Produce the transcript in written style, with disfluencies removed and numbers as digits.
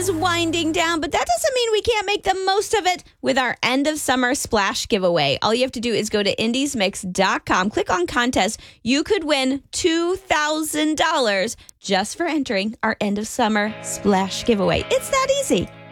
is winding down, but that doesn't mean we can't make the most of it with our end of summer splash giveaway. All you have to do is go to indiesmix.com, click on contest. You could win $2,000 just for entering our end of summer splash giveaway. It's that easy.